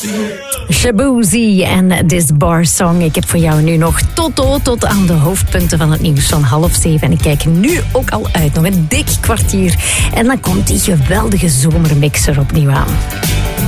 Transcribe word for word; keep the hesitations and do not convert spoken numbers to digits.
Shaboozey en This Bar Song. Ik heb voor jou nu nog Toto tot aan de hoofdpunten van het nieuws van half zeven. En ik kijk nu ook al uit. Nog een dik kwartier. En dan komt die geweldige zomermix er opnieuw aan.